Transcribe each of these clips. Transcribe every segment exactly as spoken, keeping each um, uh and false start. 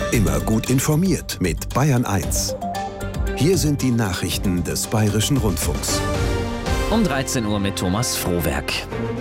Immer gut informiert mit Bayern eins. Hier sind die Nachrichten des Bayerischen Rundfunks. Um dreizehn Uhr mit Thomas Frohwerk.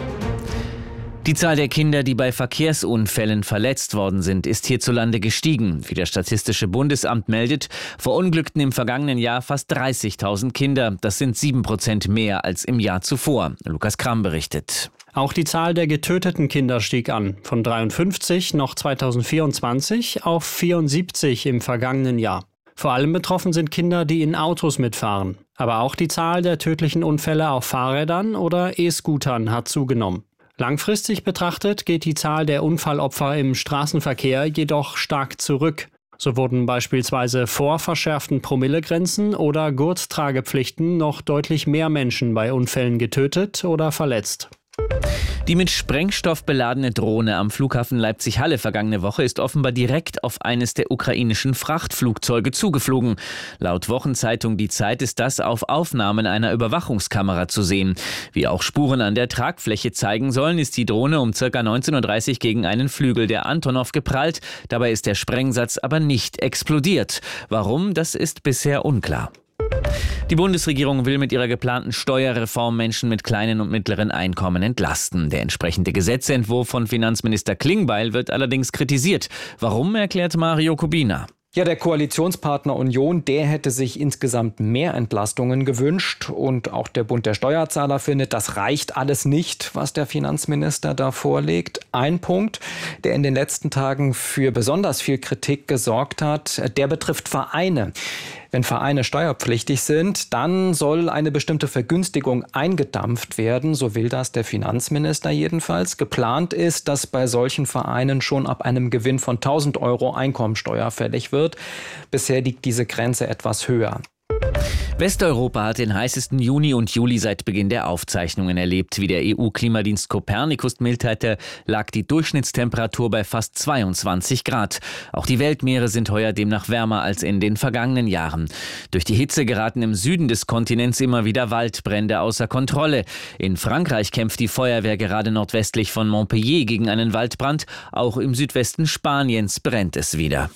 Die Zahl der Kinder, die bei Verkehrsunfällen verletzt worden sind, ist hierzulande gestiegen. Wie das Statistische Bundesamt meldet, verunglückten im vergangenen Jahr fast dreißigtausend Kinder. Das sind sieben Prozent mehr als im Jahr zuvor. Lukas Kram berichtet. Auch die Zahl der getöteten Kinder stieg an. Von dreiundfünfzig noch zweitausendvierundzwanzig auf vierundsiebzig im vergangenen Jahr. Vor allem betroffen sind Kinder, die in Autos mitfahren. Aber auch die Zahl der tödlichen Unfälle auf Fahrrädern oder E-Scootern hat zugenommen. Langfristig betrachtet geht die Zahl der Unfallopfer im Straßenverkehr jedoch stark zurück. So wurden beispielsweise vor verschärften Promillegrenzen oder Gurttragepflichten noch deutlich mehr Menschen bei Unfällen getötet oder verletzt. Die mit Sprengstoff beladene Drohne am Flughafen Leipzig-Halle vergangene Woche ist offenbar direkt auf eines der ukrainischen Frachtflugzeuge zugeflogen. Laut Wochenzeitung Die Zeit ist das auf Aufnahmen einer Überwachungskamera zu sehen. Wie auch Spuren an der Tragfläche zeigen sollen, ist die Drohne um ca. neunzehn Uhr dreißig gegen einen Flügel der Antonov geprallt. Dabei ist der Sprengsatz aber nicht explodiert. Warum, das ist bisher unklar. Die Bundesregierung will mit ihrer geplanten Steuerreform Menschen mit kleinen und mittleren Einkommen entlasten. Der entsprechende Gesetzentwurf von Finanzminister Klingbeil wird allerdings kritisiert. Warum, erklärt Mario Kubina. Ja, der Koalitionspartner Union, der hätte sich insgesamt mehr Entlastungen gewünscht. Und auch der Bund der Steuerzahler findet, das reicht alles nicht, was der Finanzminister da vorlegt. Ein Punkt, der in den letzten Tagen für besonders viel Kritik gesorgt hat, der betrifft Vereine. Wenn Vereine steuerpflichtig sind, dann soll eine bestimmte Vergünstigung eingedampft werden, so will das der Finanzminister jedenfalls. Geplant ist, dass bei solchen Vereinen schon ab einem Gewinn von tausend Euro Einkommensteuer fällig wird. Bisher liegt diese Grenze etwas höher. Westeuropa hat den heißesten Juni und Juli seit Beginn der Aufzeichnungen erlebt. Wie der E U-Klimadienst Copernicus mitteilte, lag die Durchschnittstemperatur bei fast zweiundzwanzig Grad. Auch die Weltmeere sind heuer demnach wärmer als in den vergangenen Jahren. Durch die Hitze geraten im Süden des Kontinents immer wieder Waldbrände außer Kontrolle. In Frankreich kämpft die Feuerwehr gerade nordwestlich von Montpellier gegen einen Waldbrand. Auch im Südwesten Spaniens brennt es wieder.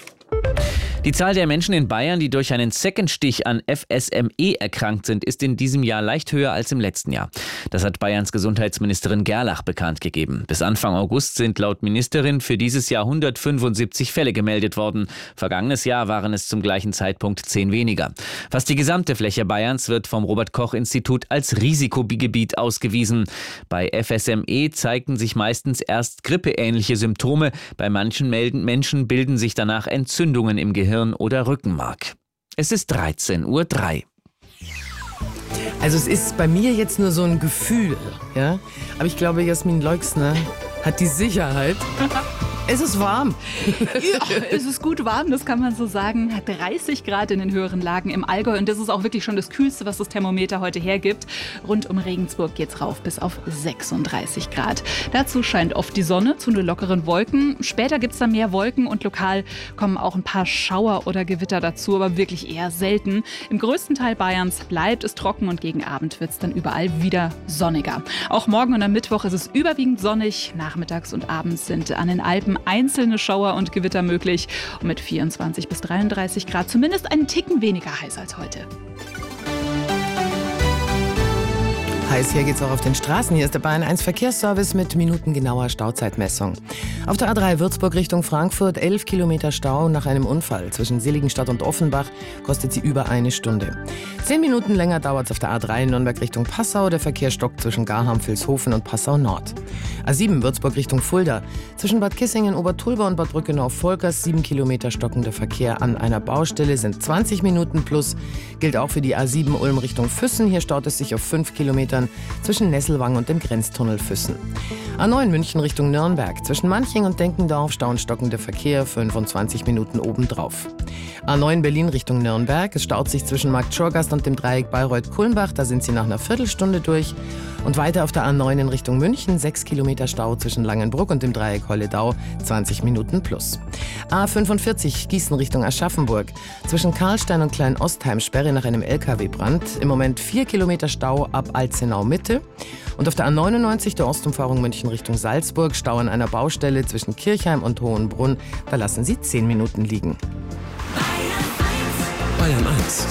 Die Zahl der Menschen in Bayern, die durch einen Zeckenstich an F S M E erkrankt sind, ist in diesem Jahr leicht höher als im letzten Jahr. Das hat Bayerns Gesundheitsministerin Gerlach bekannt gegeben. Bis Anfang August sind laut Ministerin für dieses Jahr hundertfünfundsiebzig Fälle gemeldet worden. Vergangenes Jahr waren es zum gleichen Zeitpunkt zehn weniger. Fast die gesamte Fläche Bayerns wird vom Robert-Koch-Institut als Risikogebiet ausgewiesen. Bei F S M E zeigten sich meistens erst grippeähnliche Symptome. Bei manchen Menschen bilden sich danach Entzündungen im Gehirn oder Rückenmark. Es ist dreizehn Uhr drei. Also es ist bei mir jetzt nur so ein Gefühl, ja. Aber ich glaube, Jasmin Leixner hat die Sicherheit. Es ist warm. Ja, es ist gut warm, das kann man so sagen. dreißig Grad in den höheren Lagen im Allgäu. Und das ist auch wirklich schon das Kühlste, was das Thermometer heute hergibt. Rund um Regensburg geht's rauf bis auf sechsunddreißig Grad. Dazu scheint oft die Sonne zu nur lockeren Wolken. Später gibt's dann mehr Wolken und lokal kommen auch ein paar Schauer oder Gewitter dazu, aber wirklich eher selten. Im größten Teil Bayerns bleibt es trocken und gegen Abend wird's dann überall wieder sonniger. Auch morgen und am Mittwoch ist es überwiegend sonnig. Nachmittags und abends sind an den Alpen einzelne Schauer und Gewitter möglich und mit vierundzwanzig bis dreiunddreißig Grad zumindest einen Ticken weniger heiß als heute. Heiß hier geht's auch auf den Straßen. Hier ist der Bayern eins Verkehrsservice mit minutengenauer Stauzeitmessung. Auf der A drei Würzburg Richtung Frankfurt elf Kilometer Stau nach einem Unfall. Zwischen Seligenstadt und Offenbach kostet sie über eine Stunde. Zehn Minuten länger dauert es auf der A drei Nürnberg Richtung Passau. Der Verkehr stockt zwischen Garham, Vilshofen und Passau Nord. A sieben Würzburg Richtung Fulda. Zwischen Bad Kissingen, Obertulba und Bad Brückenau-Volkers sieben Kilometer stockender Verkehr an einer Baustelle sind zwanzig Minuten plus. Gilt auch für die A sieben Ulm Richtung Füssen. Hier staut es sich auf fünf Kilometern zwischen Nesselwang und dem Grenztunnel Füssen. A neun München Richtung Nürnberg. Zwischen Manching und Denkendorf stauen stockender Verkehr, fünfundzwanzig Minuten obendrauf. A neun Berlin Richtung Nürnberg. Es staut sich zwischen Markt Schorgast und dem Dreieck Bayreuth-Kulmbach. Da sind sie nach einer Viertelstunde durch. Und weiter auf der A neun in Richtung München. sechs Kilometer Stau zwischen Langenbruck und dem Dreieck Holledau. zwanzig Minuten plus. A fünfundvierzig Gießen Richtung Aschaffenburg. Zwischen Karlstein und Klein-Ostheim Sperre nach einem L K W-Brand. Im Moment vier Kilometer Stau ab Alzenau Braunau Mitte. Und auf der A neunundneunzig der Ostumfahrung München Richtung Salzburg, Stau an einer Baustelle zwischen Kirchheim und Hohenbrunn. Da lassen Sie zehn Minuten liegen. Bayern eins.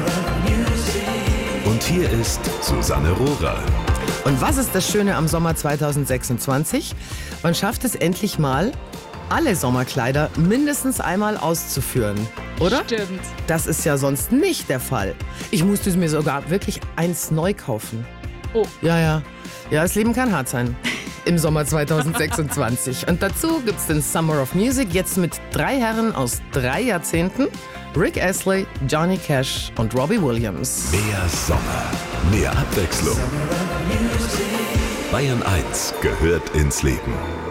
Und hier ist Susanne Rohrer. Und was ist das Schöne am Sommer zweitausendsechsundzwanzig? Man schafft es endlich mal, alle Sommerkleider mindestens einmal auszuführen, oder? Stimmt. Das ist ja sonst nicht der Fall. Ich musste mir sogar wirklich eins neu kaufen. Oh. Ja, ja. Ja, das Leben kann hart sein. Im Sommer zweitausendsechsundzwanzig. Und dazu gibt's den Summer of Music, jetzt mit drei Herren aus drei Jahrzehnten. Rick Astley, Johnny Cash und Robbie Williams. Mehr Sommer, mehr Abwechslung. Bayern eins gehört ins Leben.